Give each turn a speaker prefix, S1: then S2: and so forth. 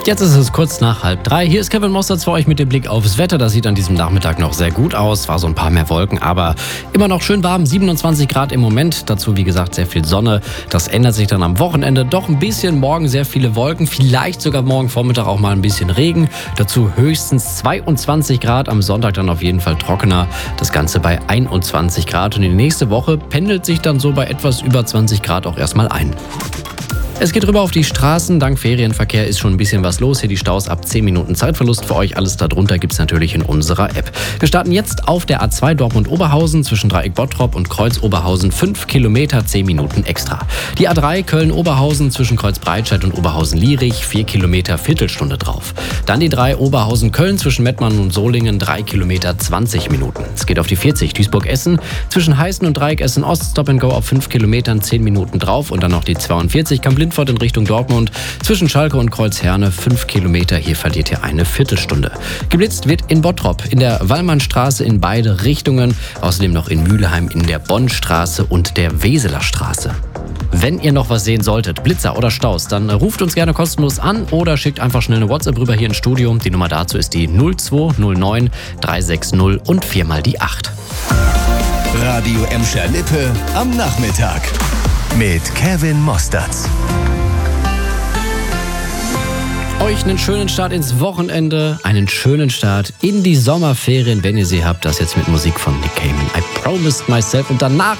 S1: Jetzt ist es kurz nach 2:30. Hier ist Kevin Mossertz für euch mit dem Blick aufs Wetter. Das sieht an diesem Nachmittag noch sehr gut aus. War so ein paar mehr Wolken, aber immer noch schön warm. 27 Grad im Moment. Dazu, wie gesagt, sehr viel Sonne. Das ändert sich dann am Wochenende doch ein bisschen. Morgen sehr viele Wolken. Vielleicht sogar morgen Vormittag auch mal ein bisschen Regen. Dazu höchstens 22 Grad. Am Sonntag dann auf jeden Fall trockener. Das Ganze bei 21 Grad. Und die nächste Woche pendelt sich dann so bei etwas über 20 Grad auch erstmal ein. Es geht rüber auf die Straßen. Dank Ferienverkehr ist schon ein bisschen was los. Hier die Staus ab 10 Minuten Zeitverlust für euch. Alles darunter gibt's natürlich in unserer App. Wir starten jetzt auf der A2 Dortmund-Oberhausen zwischen Dreieck Bottrop und Kreuz Oberhausen. 5 Kilometer, 10 Minuten extra. Die A3 Köln-Oberhausen zwischen Kreuz Breitscheid und Oberhausen-Lierich. 4 Kilometer, Viertelstunde drauf. Dann die 3 Oberhausen-Köln zwischen Mettmann und Solingen. 3 Kilometer, 20 Minuten. Es geht auf die 40 Duisburg-Essen zwischen Heißen und Dreieck Essen-Ost. Stop and Go auf 5 Kilometern, 10 Minuten drauf. Und dann noch die 42 Kamp-Lindfort in Richtung Dortmund. Zwischen Schalke und Kreuzherne 5 Kilometer. Hier verliert ihr eine Viertelstunde. Geblitzt wird in Bottrop, in der Wallmannstraße in beide Richtungen. Außerdem noch in Mülheim in der Bonnstraße und der Weseler Straße. Wenn ihr noch was sehen solltet, Blitzer oder Staus, dann ruft uns gerne kostenlos an oder schickt einfach schnell eine WhatsApp rüber hier ins Studio. Die Nummer dazu ist die 0209 360 und 4 mal die 8.
S2: Radio Emscher-Lippe am Nachmittag mit Kevin Mossertz.
S1: Euch einen schönen Start ins Wochenende, einen schönen Start in die Sommerferien, wenn ihr sie habt. Das jetzt mit Musik von Nick Cayman. I Promised Myself. Und danach